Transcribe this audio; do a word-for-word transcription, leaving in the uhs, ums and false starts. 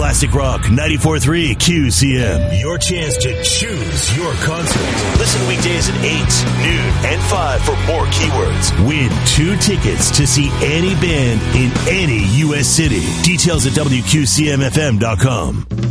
Classic Rock ninety-four point three Q C M. Your chance to choose your concert. Listen weekdays at eight, noon, and five for more keywords. Win two tickets to see any band in any U S city. Details at W Q C M F M dot com.